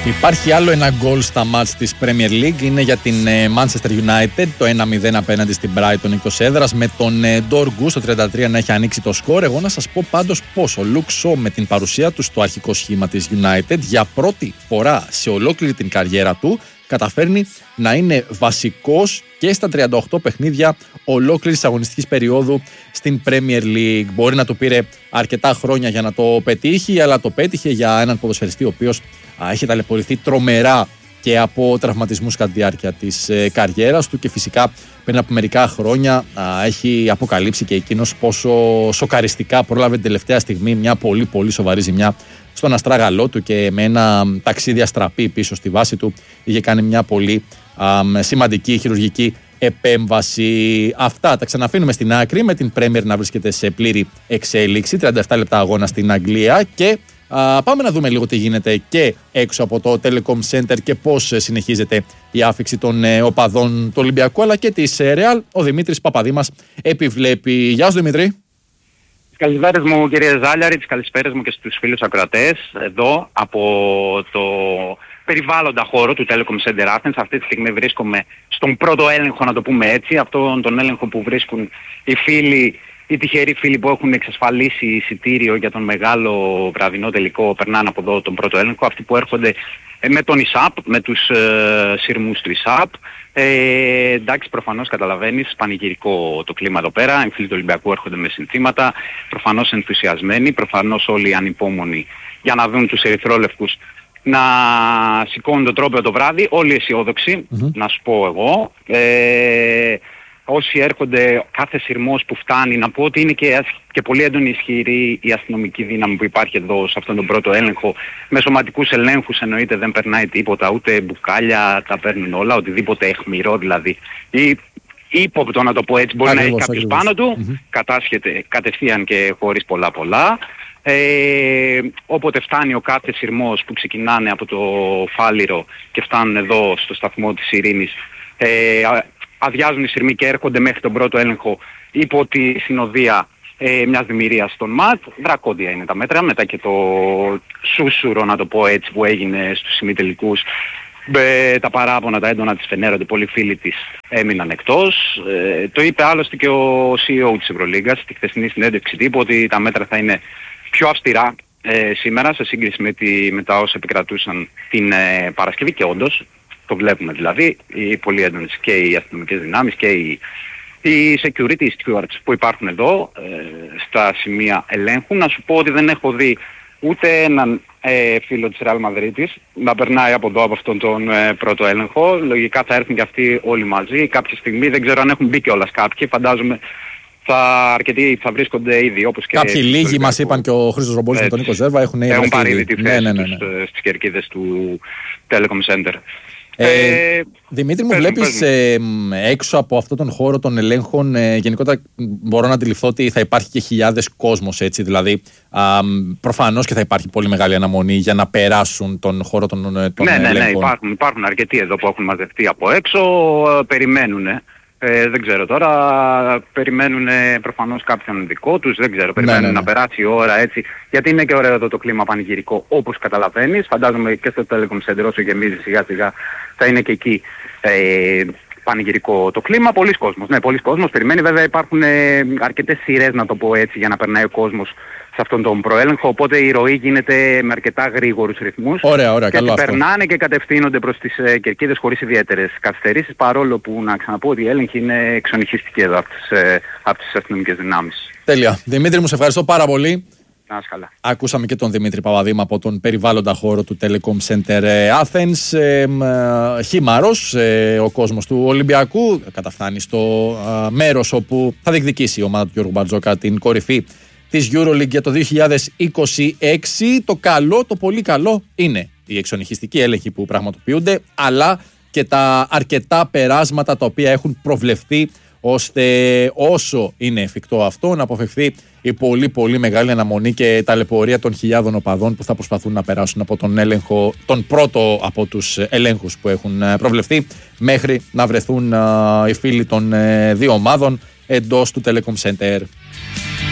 Υπάρχει άλλο ένα γκολ στα μάτς της Premier League, είναι για την Manchester United, το 1-0 απέναντι στην Brighton εκτός έδρας, με τον Dorgu στο 33 να έχει ανοίξει το σκορ. Εγώ να σας πω πάντως πως ο Luke Shaw με την παρουσία του στο αρχικό σχήμα της United για πρώτη φορά σε ολόκληρη την καριέρα του καταφέρνει να είναι βασικός και στα 38 παιχνίδια ολόκληρης αγωνιστικής περίοδου στην Premier League. Μπορεί να του πήρε αρκετά χρόνια για να το πετύχει, αλλά το πέτυχε για έναν ποδοσφαιριστή ο οποίος έχει ταλαιπωρηθεί τρομερά και από τραυματισμούς κατά τη διάρκεια της καριέρας του και φυσικά πριν από μερικά χρόνια έχει αποκαλύψει και εκείνος πόσο σοκαριστικά πρόλαβε την τελευταία στιγμή μια πολύ πολύ σοβαρή ζημιά στον αστράγαλό του και με ένα ταξίδι αστραπή πίσω στη βάση του είχε κάνει μια πολύ σημαντική χειρουργική επέμβαση. Αυτά τα ξαναφήνουμε στην άκρη με την Premier να βρίσκεται σε πλήρη εξέλιξη, 37 λεπτά αγώνα στην Αγγλία και πάμε να δούμε λίγο τι γίνεται και έξω από το Telecom Center και πώς συνεχίζεται η άφιξη των οπαδών του Ολυμπιακού αλλά και της Real. Ο Δημήτρης Παπαδήμας επιβλέπει. Γεια σου Δημήτρη. Καλησπέρας μου κύριε Ζάλιαρη, τις καλησπέρας μου και στους φίλους ακροατές εδώ από το περιβάλλοντα χώρο του Telecom Center Athens. Αυτή τη στιγμή βρίσκομαι στον πρώτο έλεγχο, να το πούμε έτσι, αυτόν τον έλεγχο που βρίσκουν οι φίλοι, οι τυχεροί φίλοι που έχουν εξασφαλίσει εισιτήριο για τον μεγάλο βραδινό τελικό, περνάνε από εδώ τον πρώτο έλεγχο, αυτοί που έρχονται με τον ΙΣΑΠ, με τους σειρμούς του ΙΣΑΠ. Εντάξει, προφανώς καταλαβαίνεις, πανηγυρικό το κλίμα εδώ πέρα, οι φίλοι του Ολυμπιακού έρχονται με συνθήματα, προφανώς ενθουσιασμένοι, προφανώς όλοι ανυπόμονοι για να δουν τους ερυθρόλευκους να σηκώνουν το τρόπαιο το βράδυ, όλοι αισιόδοξοι, να σου πω εγώ. Όσοι έρχονται, κάθε σειρμός που φτάνει, να πω ότι είναι και πολύ έντονη ισχυρή η αστυνομική δύναμη που υπάρχει εδώ σε αυτόν τον πρώτο έλεγχο. Με σωματικούς ελέγχους εννοείται δεν περνάει τίποτα, ούτε μπουκάλια τα παίρνουν όλα, οτιδήποτε αιχμηρό δηλαδή. Ή ύποπτο να το πω έτσι, μπορεί να έχει κάποιος πάνω του, κατάσχεται κατευθείαν και χωρίς πολλά. Όποτε φτάνει ο κάθε σειρμός που ξεκινάνε από το Φάληρο και φτάνουν εδώ στο σταθμό της Ειρήνης, αδειάζουν οι σειρμοί και έρχονται μέχρι τον πρώτο έλεγχο υπό τη συνοδεία μιας δημιουργίας στον ΜΑΤ. Δρακόντια είναι τα μέτρα, μετά και το σούσουρο να το πω έτσι που έγινε στους ημιτελικούς. Τα παράπονα, τα έντονα της φενέρονται, πολλοί φίλοι της έμειναν εκτός. Το είπε άλλωστε και ο CEO της Ευρωλίγκας στη χθεσινή συνέντευξη τύπου ότι τα μέτρα θα είναι πιο αυστηρά σήμερα σε σύγκριση με τα όσα επικρατούσαν την Παρασκευή και όντως το βλέπουμε δηλαδή, οι πολύ έντονες και οι αστυνομικές δυνάμεις και οι security stewards που υπάρχουν εδώ στα σημεία ελέγχου. Να σου πω ότι δεν έχω δει ούτε έναν φίλο της Real Madrid να περνάει από εδώ από αυτόν τον πρώτο έλεγχο. Λογικά θα έρθουν και αυτοί όλοι μαζί κάποια στιγμή, δεν ξέρω αν έχουν μπει κιόλας κάποιοι, φαντάζομαι αρκετοί θα βρίσκονται ήδη όπως και... Κάποιοι λίγοι μας είπαν και ο Χρήστος Ρομπόλης με τον Νίκο Ζέρβα έχουν πάρει ήδη τη θέση τους στις κερκίδες του Telecom Center. Δημήτρη μου, βλέπεις έξω από αυτόν τον χώρο των ελέγχων γενικότερα μπορώ να αντιληφθώ ότι θα υπάρχει και χιλιάδες κόσμος έτσι, δηλαδή προφανώς και θα υπάρχει πολύ μεγάλη αναμονή για να περάσουν τον χώρο των ελέγχων. Ναι, υπάρχουν αρκετοί εδώ που έχουν μαζευτεί από έξω, περιμένουν. Δεν ξέρω τώρα, περιμένουν προφανώς κάποιον δικό τους, δεν ξέρω, περιμένουν να περάσει η ώρα έτσι, γιατί είναι και ωραίο εδώ το κλίμα πανηγυρικό όπως καταλαβαίνεις, φαντάζομαι και στο Telecom Center όσο γεμίζει σιγά σιγά θα είναι και εκεί πανηγυρικό το κλίμα, πολλοί κόσμος περιμένει, βέβαια υπάρχουν αρκετές σειρές να το πω έτσι για να περνάει ο κόσμος σε αυτόν τον προέλεγχο, οπότε η ροή γίνεται με αρκετά γρήγορους ρυθμούς. Ωραία, και περνάνε και κατευθύνονται προς τις κερκίδες χωρίς ιδιαίτερες καθυστερήσεις, παρόλο που να ξαναπώ ότι η έλεγχη είναι εξονυχιστική εδώ από τις αστυνομικές δυνάμεις. Τέλεια. Δημήτρη μου, σε ευχαριστώ πάρα πολύ. Να είσαι καλά. Ακούσαμε και τον Δημήτρη Παπαδήμα από τον περιβάλλοντα χώρο του Telecom Center Athens. Χήμαρος ο κόσμος του Ολυμπιακού καταφθάνει στο μέρος όπου θα διεκδικήσει η ομάδα του Γιώργου Μπαρτζόκα την κορυφή της EuroLeague για το 2026. Το καλό, το πολύ καλό είναι οι εξονυχιστικοί έλεγχοι που πραγματοποιούνται, αλλά και τα αρκετά περάσματα τα οποία έχουν προβλεφθεί ώστε όσο είναι εφικτό αυτό να αποφευχθεί η πολύ πολύ μεγάλη αναμονή και ταλαιπωρία των χιλιάδων οπαδών που θα προσπαθούν να περάσουν από τον έλεγχο, τον πρώτο από τους ελέγχους που έχουν προβλεφθεί, μέχρι να βρεθούν οι φίλοι των δύο ομάδων εντός του Telecom Center.